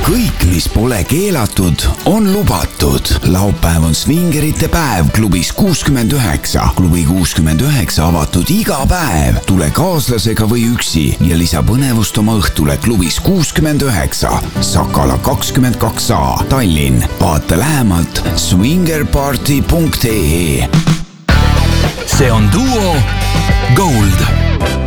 kõik, mis pole keelatud, on lubatud. Laupäev on svingerite päev klubis 69. Klubi 69 avatud iga päev. Tule kaaslasega või üksi ja lisa põnevust oma õhtule klubis 69. Sakala 22a, Tallinn. Vaata lähemalt swingerparty.ee. See on Duo Gold.